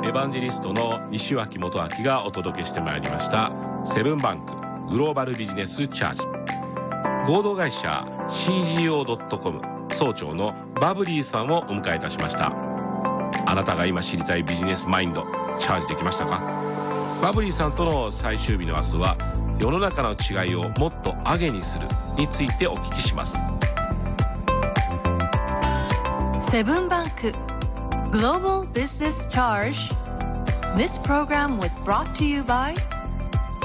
エヴァンジェリストの西脇元明がお届けしてまいりましたセブンバンクグローバルビジネスチャージ。合同会社 CGO.com 総長のバブリーさんをお迎えいたしました。あなたが今知りたいビジネスマインドチャージできましたか？バブリーさんとの最終日の明日は世の中の違いをもっと上げにするについてお聞きします。 セブンバンク Global Business Charge. This program was brought to you by